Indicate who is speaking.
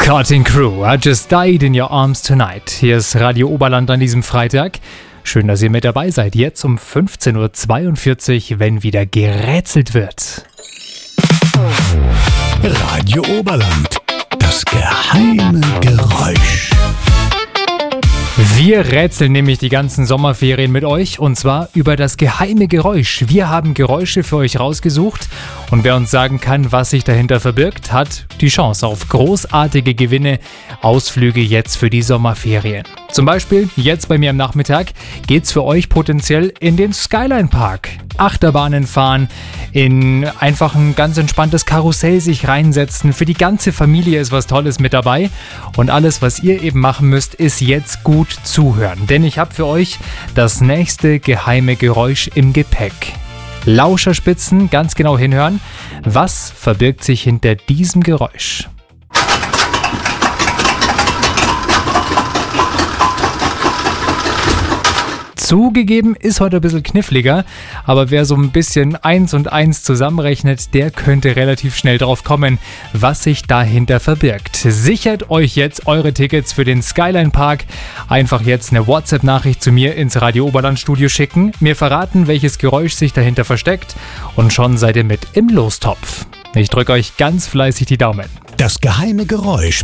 Speaker 1: Cutting Crew, I Just Died in Your Arms Tonight. Hier ist Radio Oberland an diesem Freitag. Schön, dass ihr mit dabei seid. Jetzt um 15.42 Uhr, wenn wieder gerätselt wird.
Speaker 2: Radio Oberland, das geheime Geräusch.
Speaker 1: Wir rätseln nämlich die ganzen Sommerferien mit euch und zwar über das geheime Geräusch. Wir haben Geräusche für euch rausgesucht und wer uns sagen kann, was sich dahinter verbirgt, hat die Chance auf großartige Gewinne, Ausflüge jetzt für die Sommerferien. Zum Beispiel, jetzt bei mir am Nachmittag, geht's für euch potenziell in den Skyline Park. Achterbahnen fahren, in einfach ein ganz entspanntes Karussell sich reinsetzen. Für die ganze Familie ist was Tolles mit dabei. Und alles, was ihr eben machen müsst, ist jetzt gut zuhören. Denn ich habe für euch das nächste geheime Geräusch im Gepäck. Lauscherspitzen, ganz genau hinhören. Was verbirgt sich hinter diesem Geräusch? Zugegeben, ist heute ein bisschen kniffliger, aber wer so ein bisschen 1 und 1 zusammenrechnet, der könnte relativ schnell drauf kommen, was sich dahinter verbirgt. Sichert euch jetzt eure Tickets für den Skyline Park. Einfach jetzt eine WhatsApp-Nachricht zu mir ins Radio Oberland Studio schicken, mir verraten, welches Geräusch sich dahinter versteckt und schon seid ihr mit im Lostopf. Ich drücke euch ganz fleißig die Daumen.
Speaker 2: Das geheime Geräusch